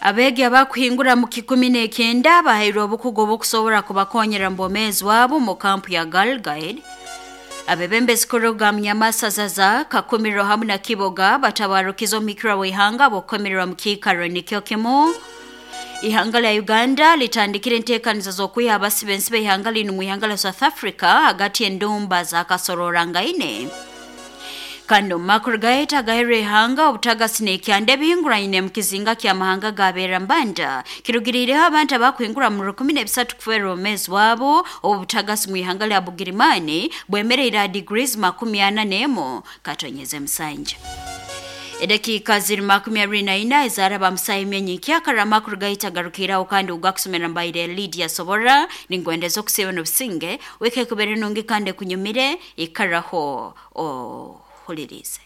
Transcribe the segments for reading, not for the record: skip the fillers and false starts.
Abege abakuhingura mu 19 bahirwa obukugo bokusobora kubakonyera mbomezi wabo mu kampu ya Girl Guide. Abebembezi program nyamasazaza kakumiro hamwe na Kiboga batabarukizo mikira wihanga bokomerera mu kikaro nikyo kimo. Ihanga la Uganda litandikira enteekaniza z'okwiha abasibensi b'ihanga lino mu ihanga la South Africa hagati y'endumba za Kasorora ngaine. Kando makuru gaeta gahere hanga obutagasine ekyande bihinguranye mu kizinga kya mahanga gabera mbanda kirugirire abantu abakwingura mu 13 kufera omezi wabo obutagasi mu ihanga lya Bugirimani bwemerera degrees 40 katonyeze msanje. Edakika ziri 24 ezaraba musayimye nyikya karamakuru gaita garukira ukandi ugakusomera mbaire Lydia Sobora ningwendezo kusebano bisinge weke kubere nongi kande kunyumire ikaraho holirize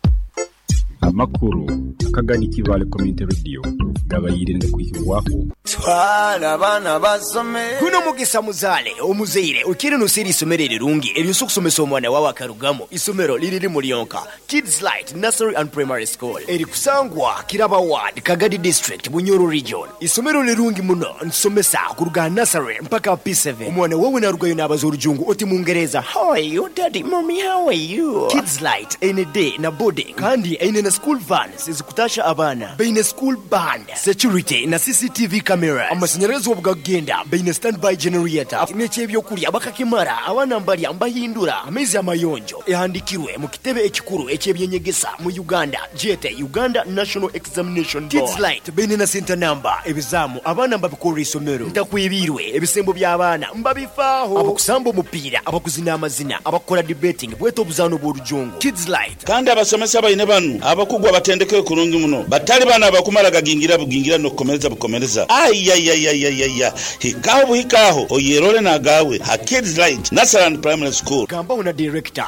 amakuru akagani kivale community radio gabayirinde kwihirwako twala bana basome kuno mugisa muzale omuzeire ukiri nusiri isomero rirungi eriyo kusomesa omwana wawe akarugamo isomero liriri muri yonka Kids Light Nursery and Primary School eri kusangwa Kiraba Ward Kagadi District Bunyoro Region isomero lirungi muno nsomesa kuruga nursery mpaka P7 omwana wawe narugayo n'abazorujungu oti mungereza how are you daddy mommy how are you Kids Light any day na boarding kandi ine na school vans zikutasha abana beine school band security na CCTV camera amashanyarazi obugagenda beine standby generator n'ekyebyo kuli abakakimara abana mbali ambahindura amezi amayonjo ehandikirwe mu kitebe ekikuru ekyebyenyegesa mu Uganda JT Uganda National Examination Board Kids Light beine na center number ebizamu abana mbabikora isomero ntakwibirwe ebisembo by'abana mbabifaho abakusamba omupira abakuzina amazina abakora debating bweto buzano bw'orujungu Kids Light kandi abasomesa bayine banu abakugwa batendeke kurungi muno batali bana abakumara gagingira bugingira no komereza ayayayayaya hikaho oyerole na gawe ha Kids Light Nursery and Primary School gamba una director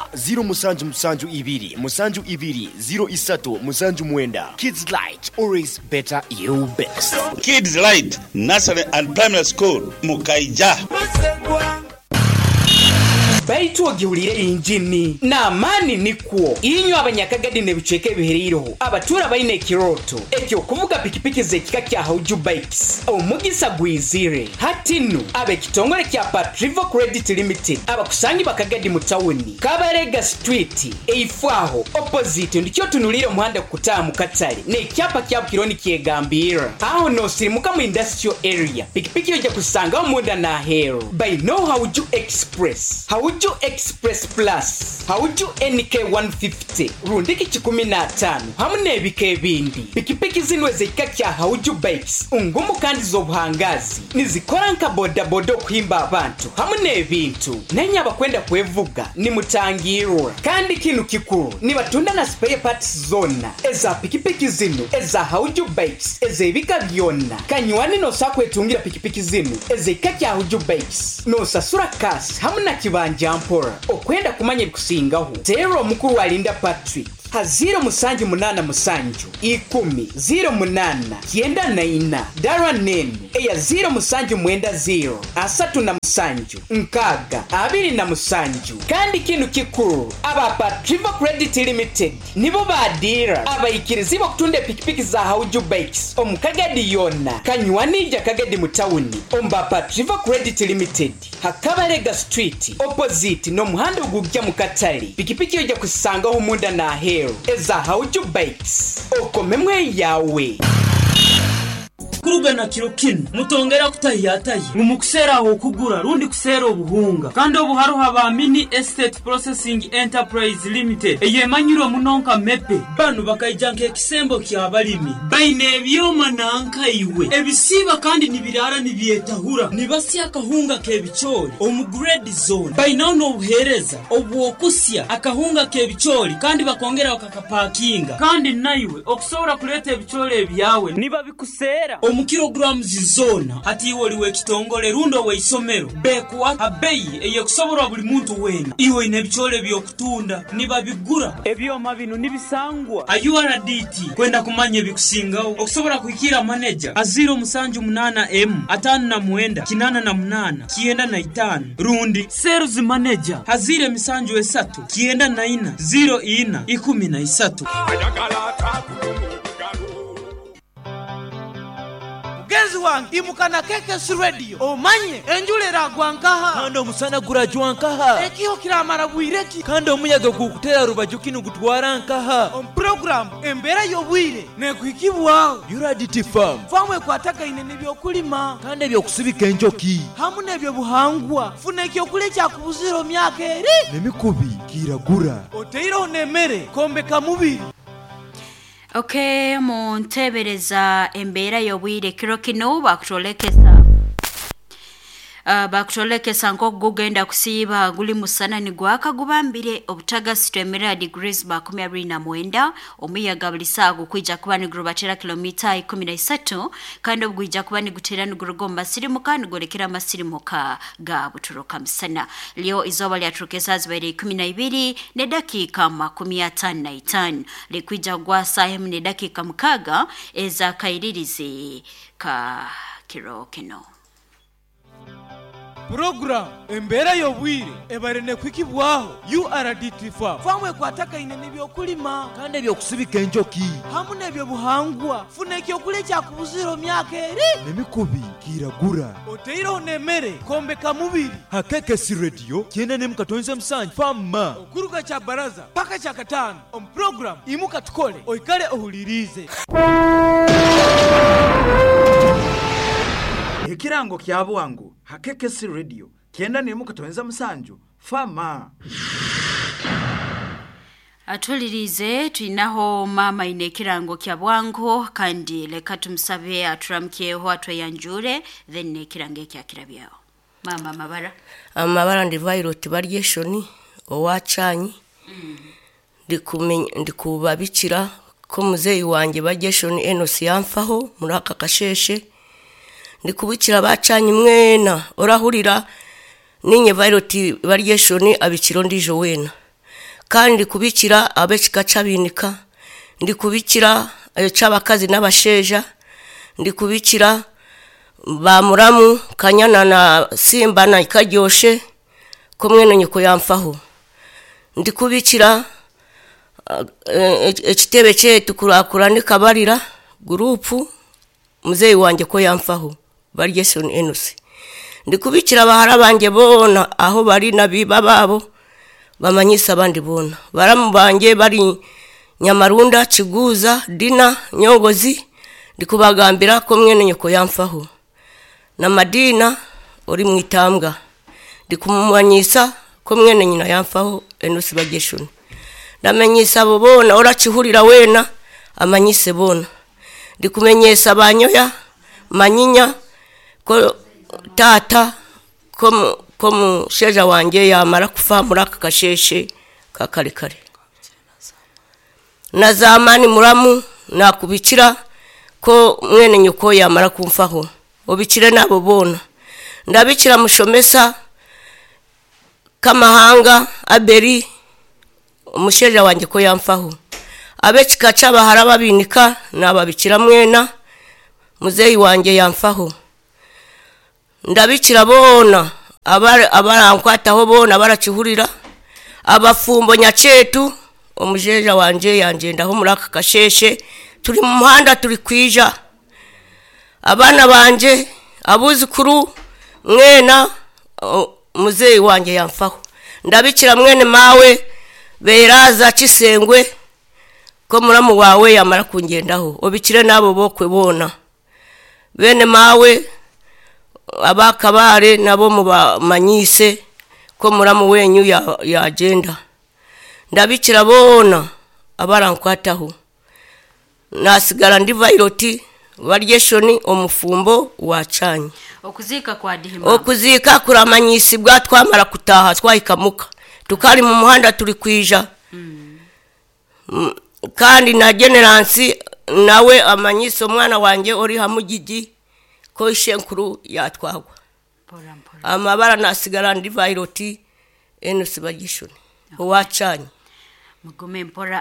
0 musanju 0 Kids Light always better you best Kids Light Nursery and Primary School Mukaija Baitu ogihurire injini na mani nikuo inyo abanyakagadi ne biceke biheriroho abatura bayine kiroto ekyo kuvuga pikipiki zekika kya Hauju Bikes omugisa gwizire hatinu abe kitongore kya Patrivo Credit Limited abakusanyi bakagadi mu tawuni Kabarega Street eifwaho opposite ndikyo tunulire muhanda kutaa mu Katale ne kyapa kya kironi kiegambira aho no simuka mu industrial area pikipiki yoje kusanga omunda na hero by no Hauju Express Hauju Express Plus Hauju NK 150 rundiki 15 hamune bike bindi pikipiki zinwe zekika kya Hauju Bikes ungumu kandi zobuhangazi nizikora nka boda kuhimba abantu hamune bintu nenya bakwenda kwevuga ni mutangirwa kandi kinu kikuru ni batunda na spare parts zona eza pikipiki zinu eza Hauju Bikes ezebika byonna kanywani no sakwetungira pikipiki zinu ezekika kya Hauju Bikes no sasura cash hamuna kibanja mpora okwenda kumanya bikusingaho zero mukuru walinda Patrick haziro musanju 10 kienda na ina darwa nene eya 0 asatu na musanju nkaga abiri na musanju kandi kinu kikuru aba Patrivo Credit Limited nibo badira abayikirizi bakutunda pikipiki za Hauju Bikes omukagadi yona kanywanija kagadi mutawuni omba Patrivo Credit Limited Hakabarega Street opposite no muhanda ugujja mu Katale pikipiki yoja kusanga ho munda na hero eza Hauju Bikes okomemwe yawe kuruga na kirokino mutongera kutayataye umukusera aho kugura rundi kusera obuhunga kandi obuharuha ba Mini Estate Processing Enterprise Limited eyemanyiro munonka mepe banu bakayijanke kisembo kya balimi baine byoma nanka iwe ebisiba kandi nibirara nibyetahura nibasi akahunga kebichori omugrade zone baina no buhereza obwokusya akahunga kebichori kandi bakongera bakakapakinga kandi naiwe okusobora kuleta ebichori ebyawe niba bikusera kilograms zona hati woliwe kitongole rundo we isomero bekwa abeyi eyekusobora buli muntu wena iwe inebichole byokutunda niba bigura ebyoma bino nibisangwa ayuraditi kwenda kumanye bikusingaho okusobora kuikira manager aziro musanju 8M 598 kienda na 5 rundi sales manager hazire misanju 3 kienda na 4 04 13 mukazi wange imukana KKS radio omanye enjule ragwankaha kandi omusana gurajwankaha ekiho kiramara bwireki kandi omuyaga gukutera rubaju kinu gutwara nkaha program embera yobwire nekwikibwaho Uradity Farm famwe kwatagaine nebyokulima kandi ebyokusibika enjoki hamu nebyo buhangwa funa ekyokulya kyakubuziro myaka eri nemikubi kiragura oteiro nemere kombeka mubiri. Okay, muntebereza embera yobwire kiro kino bakutolekesa bakutolekesa nko gugenda kusiba guli musana ni gwaka gubambire obutaga sitemera degrees ba 29 omuyaga bulisago kwija kuba ni grobatera kilomita 13 kandi obwija kuba ni gutera ni gurugomba sirimu kandi golekera masirimuka ga buturuka msana leo izoba lya trokesa zibere 12 ne dakika 55 likwija gwa sahem ne dakika mkaga eza kairirize ka kiro kino. Program embera yobwire ebarene kwikibwaho URDT Farm famwe kwatagaine nebyokulima kandi ebyokusibika enjoki hamu nebyo buhangwa funa ekyokulya kyakubuziro myaka eri nemikubi kiragura oteiro nemere kombeka mubiri KKS radio kienda ne mukatonze msanyi fama okuruga kya baraza paka kya katano program imuka tukole oikale ohulirize. Ekirango kya bwangu KKS radio kienda ne mukatonze msanju fama atulirize tuinaho mama ine kirango kya bwangu kandi leka tumsabe aturamkieho atweyanjure then ne kirange kya kirabyao mama amabara ndi Violet Baryeshoni owachanyi ndikubabikira ko muzeyi wanjye Baryeshoni Enosi yamfaho muri aka kasheshe ndikubikira bacanye mwena orahurira ninye Violet Baryeshoni abikiro ndijo wena kandi kubikira abekikaca binika ndikubikira cy'abakazi n'abasheja ndikubikira ba muramu kanyana na simba na ikaryoshe ko mwene nyuko yamfaho ndikubikira ekitebe cyetu kurakura nikabarira gurupu muzeyi wanjye ko yamfaho Baryeshoni Enosi ndikubikira bahara banjye bona aho bari nabiba babo bamanyisa abandi bona baramu banjye bari Nyamarunda Kiguza Dina Nyongozi ndikubagambira ko mwene nyoko yamfaho na Madina uri mwitambwa ndikumumanyisa ko mwene nyina yamfaho Enosi Baryeshoni ndamenyisa abo bona oracihurira wena amanyise bona ndikumenyesa banyoya manyinya ko tata ko sheja wanjye yamara kufa muri aka kasheshe kakarekare na zamani muramu nakubikira ko mwene nyuko yamara kumfaho obikire nabo bona ndabikira mushomesa kamahanga Aberi umusheja wanjye ko yamfaho abekikaca bahara babinika nababikira mwena muzeyi wanjye yamfaho ndabikira bona abarankwataho bona baracihurira abafumbo nyacetu umujeja wanje yangendaho muri aka kasheshe turi mu muhanda turi kwija abana banje abuzukuru mwena muzeyi wanjye yamfaho ndabikira mwene mawe Beraza Kisengwe ko muramu wawe yamara kungendaho obikire nabo bokwe bona bene mawe abakabare nabo mubamanyise ko muramu wenyu yagenda ndabikira bona abarankwataho nasigara ndi Violet Baryeshoni omufumbo wacanye okuzika kwa dihima okuzika kuramanyisi bwa twamara kutaha twahikamuka tukari mu muhanda turi kwija kandi na generansi nawe amanyiso mwana wanjye ori hamugigi ko ishenkuru yatwagwa amabara nasigara ndi Violet Enosi Baryeshoni owacanye mugume mpora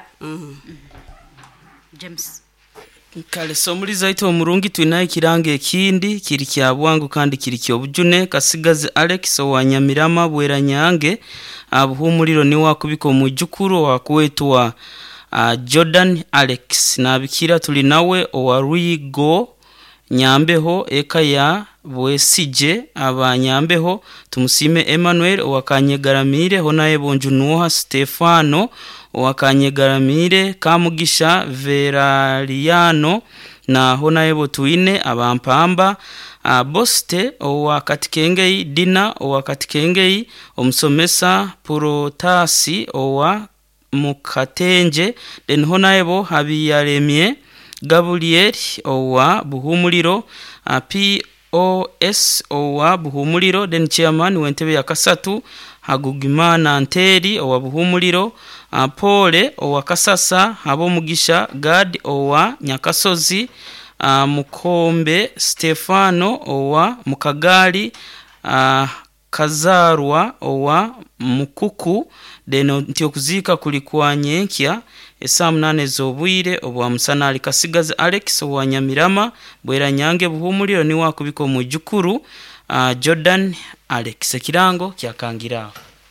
James kale somuri zaito omurungi twinaye kirange kindi kiri kya bwangu kandi kiri kyo bujune kasigaze Alex owanyamirama bweranyange abuhumuriro ni wakubiko mujukuro wakwetwa Jordan Alex nabikira tuli nawe owaruigo Nyambeho eka ya Bwesije abanyambeho tumusime Emmanuel owakanyegaramire honaye bonjunuha Stefano owakanyegaramire Kamugisha Veraliano na honaye botuine abampamba Boste owakatikengei Dina owakatikengei omusomesa Protasi owa Mukatenje den honaye bo Habiyaremye Gabriel owa Buhumuliro POS owa Buhumuliro den chairman wentebe ya Kasatu Hagugimana Nteri owa Buhumuliro Pole owa Kasasa habo Mugisha Gad owa Nyakasozi Mukombe Stefano owa Mukagali Kazarwa owa Mukuku deno ntio kuzika kulikuwa nyenkya esa 8 zobwire obwa Musanali Kasigaze Alex owa Nyamirama bwera nyange Buhumuliro ni wakubiko mujukuru Jordan Alex kirango kyakangira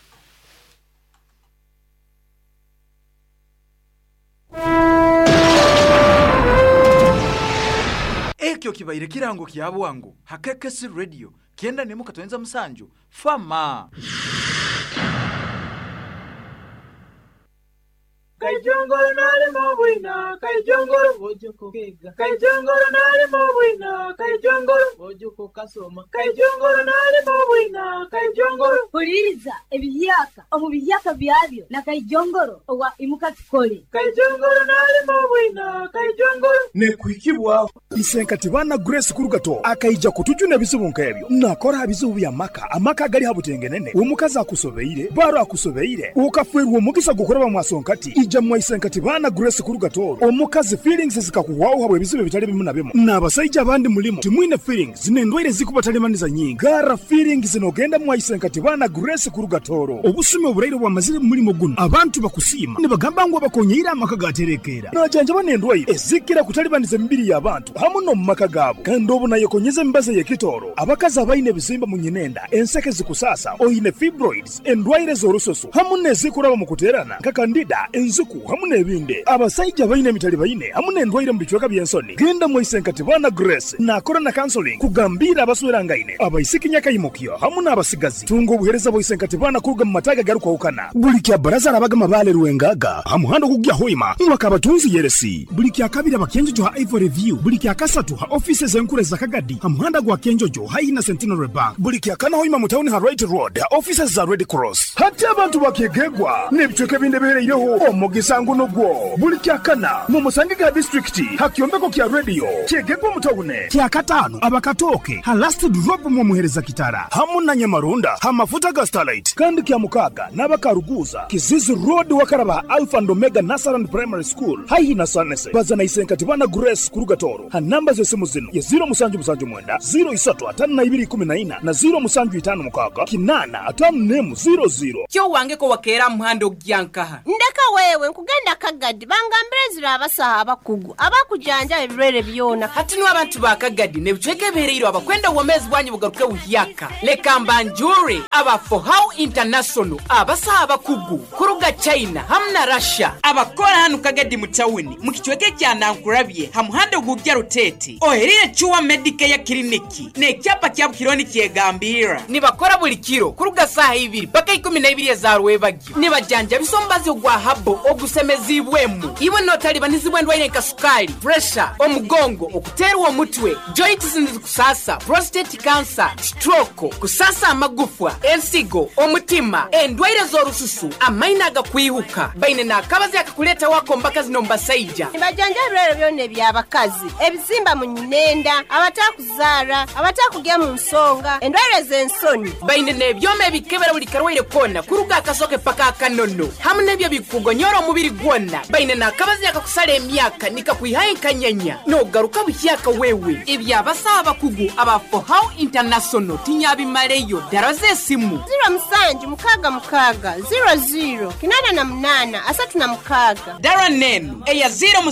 ekyo kibaire kirango kyabwangu Hakekesi Radio kenda nemu katwenza musanju fama Kajongoro nali mobwina, kajongoro bojuko kega. Kajongoro nali mobwina, kajongoro bojuko kasoma. Kajongoro nali mobwina, kajongoro. Huliriza ebiyaka, omubiyaka byabyo na kajongoro owa imukatikole. Kajongoro nali mobwina, kajongoro. Ne kwikibwa isenkati bana Grace Kurugato akaija kutujuna bisubunka ebyo. Nakora abizubu ya amaka gali habutengenene. Umukaza akusobeire, baro akusobeire. Ukafweru omugisa gukoraba mwasonkati. Jamwa isenkati bana Grace Kurugato omukazi feelings zikakuwaho habwe bizibe bitali bimu na bimu n'abasajja abandi mulimo timwine feelings zinendwire zikubatalемaniza nyingi gara feelings zinogenda mwa isenkati bana Grace Kurugato obusume obureiro bwa mazire mulimo guno abantu bakusima ne bagamba ngo bakonyira amaka gaterekera najanja banendwaye ezikira kutalibaniza mbiri y'abantu hamuno mu maka gabo kandi obuna yekonyeze mbaze yekitoro abakazi abayine bizimba mu nyinenda enseke zikusasa oyine fibroids endwaire z'orusoso hamune zikuraba mu kuterana kakandida enzuku hamune ebinde abasajja bayine mitali bayine hamune endwaire mu bichweka byensoni genda mu isenkati bana Grace na corona counseling kugambira abasweranga ine abayisikinya kayimukyo hamune abasigazi tungo buhereza bo isenkati bana kuruga mu mataga garuka ukana buli kya baraza abaga mabale ruwengaga hamuhando kugya hoima mwaka batunzi yeresi buli kya kabira bakenjojo ha Ivory View buli kya kasatu ha offices enkure za Kagadi hamuhanda gwa kenjojo ha ina Centenary Bank buli kya kana hoima mutauni ha Right Road ha offices za Red Cross hata abantu bakegegwa nebichweka binde bereireho omugisangu nogwo buli kya kana mu Musangiga district hakyombeko kya radio kyegegwa mutawune kya katano abakatoke ha last drop mu muhereza kitara hamuna Nyamarunda ha mafuta ga Starlight kandi kya mukaga n'abakaruguza Kizizi Road wakaraba Alpha and Omega Nursery Primary School hayi na Sanese bazana isenkati bana Grace Kurugatoro ha namba zesimu zino ya 0779 035214 na 0755 kinana atamnemu 00 kyo wange ko wakera muhando gyankaha ndeka wewe nkugenda Kagadi bangambire zira abasaha abakugu abakujanja ebirere byona hati no abantu ba Kagadi ne bichweke bereiro abakwenda womezi bwanyu bugaruke uhyaka leka mbanjure aba for how international abasaha abakugu kuruga China hamna Russia abakora hanu Kagadi mutawuni mukichweke cyanankurabye hamuhande gugya rutete oherire chuwa medical ya kliniki ne cyapa cya kironi kyegambira nibakora buri kiro kuruga saha 2 paka 12 za rwebagi nibajanja bisombaze gwa habo ogusemezibwemu iwe notali banizibwendwa ine kasukali pressure omugongo okuterwa mutwe joints kusasa prostate cancer stroke kusasa amagufwa ensigo omutima endwaire zorususu amaina agakwihuka baine nakabazi akakuleta wako mbaka zinomba saija nibajanja rero byone byabakazi ebizimba mu nyinenda abatakuzara abatakugya mu nsonga endwaire zensoni baine nebyome bikebera buli karwaire kona kuruga akasoke paka kanono hamwe byo bikugonyora umubiri gwona baine nakabazi akakusala emyaka nikakwihaye kanyanya no garuka buhyaka wewe ibyabasaba kugu aba for how international tinyabimaleyo daraze simu 07 dara nenu eya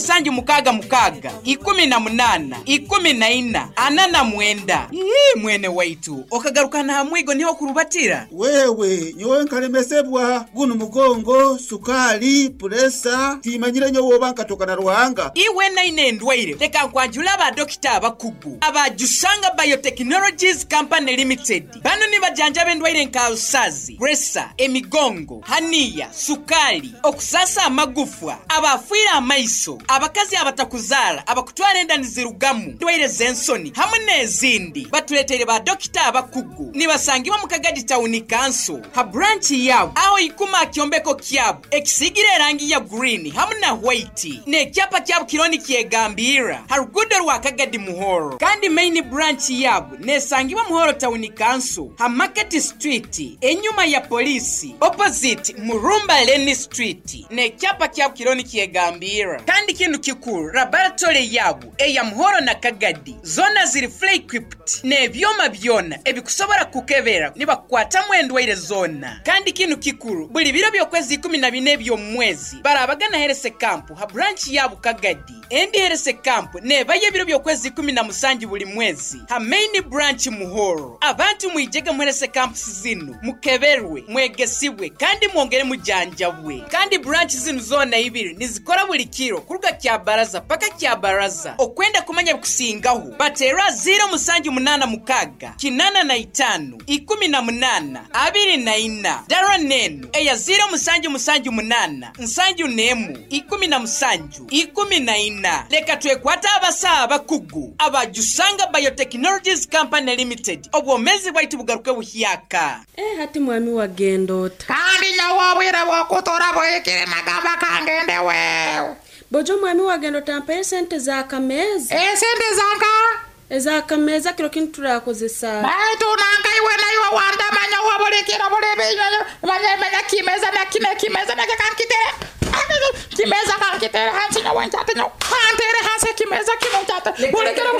07 mwene waitu okagarukana hamwigo niho kurubatira wewe nyowe nkalemesebwa guno mugongo sukali puresa timanyire nyo woba nkatoka na ruhanga iwe naine endwaire leka nkwanjula abadokita abakugu abajusanga biotechnologies company limited bano ni bajanja b'endwaire nka ulsazi presa emigongo haniya sukali okusasa amagufwa abafuira amaiso abakazi abatakuzala abakutwala endani zirugamu ndwaire zensoni hamwe n'ezindi batuletere badokita abakugu nibasangibwa mu Kagadi Town Council ha branch yabo aho ikuma akyombeko kyabo ekisigire erangi ya green hamwe na white n'ekyapa kyabo kironi kyegambira ha rugudo rwa Kagadi Muhoro kandi main branch yabo nesangibwa Muhoro Town Council ha Market Street enyuma ya polisi opposite Murumba Lane Street n'ekyapa kyabo kironi kyegambira kandi kintu kikuru laboratory yabo eya Muhoro na Kagadi zona ziri fully equipped n'ebyoma byona ebikusobora kukebera nibakwata mwendwaire zona kandi kintu kikuru buli biro byokwezi 14 by'omwezi barabagana herese camp ha branch yabo Kagadi endi herese camp nebaye biro byokwezi 17 buli mwezi ha main branch Muhoro abantu mwijege muherese camp zino mukeberwe mwegesibwe kandi mwongere mujanjabwe kandi branch zino zona ibiri nizikora buli kiro kuruga kya baraza paka kya baraza okwenda kumanya kusingaho batera 078 mukaga kinana na 5 18 24 dara nenu eya 078 nsanju nemu 17 leka twekwata abasa abakugu abajusanga biotechnologies company limited obwomezi bwaitu bugaruke buhyaka hati mwami wagendota kandi nyawabwira bwokutora bwekire nagamba kangende wewe bojo mwami wagendota mpere sente za kamezi sente zanga ezakameza kiro kintu turakozesa baitu nangaiwe nayo wandamanya wabulikira bulibiyo manya kimeza na kimeza na kankitere kimeza kankitere hansi na wanchate no kantere hansi kimeza kimuchate bulikira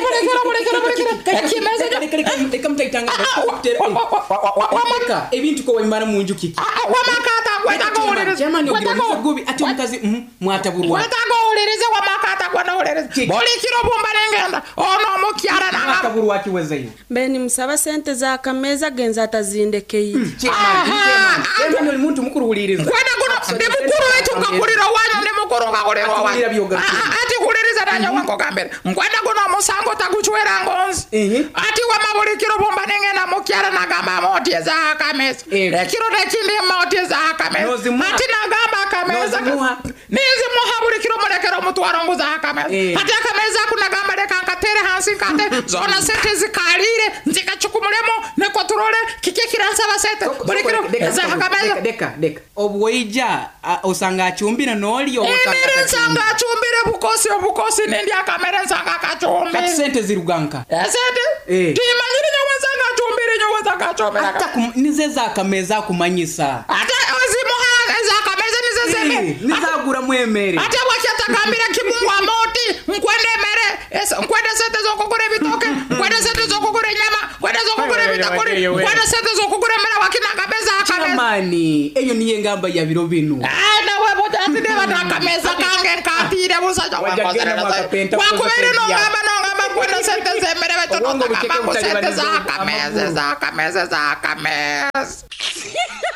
kimeza kamtaitanga wamaka ebintu ko wimara munju kiki wamakata kwetagolere jamani ogubi ati omukazi mwataburwa kwetagolere wamakata kwanaolere bulikira bomba ngenda ono mukyara nanga kaburwa kiwezeyo beni musaba sente za kameza genza atazindekeye jamani umuntu mukuru uliriza kwenda kuno ndi mukuru wetu ngakurira wanyu ndi mukuru ngakurira wanyu ati kuliriza nanyo wango kambere kwenda kuno musango takuchwera ngonzi ati wa mabulikiro bomba nengena mukyara nagamba moti za kameza ekiro nekindi moti za kameza ati nagamba kameza nizi muhabulikiro mulekero mutwaro nguza kameza ati kameza kunagamba leka nkatere hansi kate zona sete zikalire nzikachukumulemo neko turole kike kiransa basete bulikiro za kameza deka obwoija osanga achumbira noli osanga achumbire bukosi nindi akamera nsanga akachumbire kati sente ziruganka sente timanyire nyawazanga achumbire nyawazanga achumbira ata nizeza akameza kumanyisa ata ozimuhanga za kameza nizezeme nizagura mwemere ata wachatakambira kibungwa moti nkwende mere nkwende sente zokugura bitoke nkwende sente zokugura nyama nkwende zokugura bitakuri nkwende sente zokugura mera wakina kameza akameza mani eyo niye ngamba ya biro binu na webo dati de batakameza kange nkatire busaja wakubere no ngamba kwenda sente zemere betono kama sente za kameza